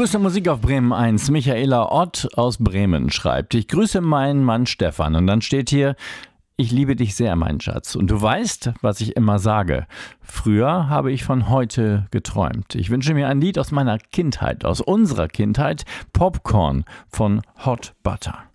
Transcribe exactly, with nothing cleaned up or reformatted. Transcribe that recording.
Grüße Musik auf Bremen eins. Michaela Ott aus Bremen schreibt: Ich grüße meinen Mann Stefan. Und dann steht hier: Ich liebe dich sehr, mein Schatz. Und du weißt, was ich immer sage. Früher habe ich von heute geträumt. Ich wünsche mir ein Lied aus meiner Kindheit, aus unserer Kindheit. Popcorn von Hot Butter.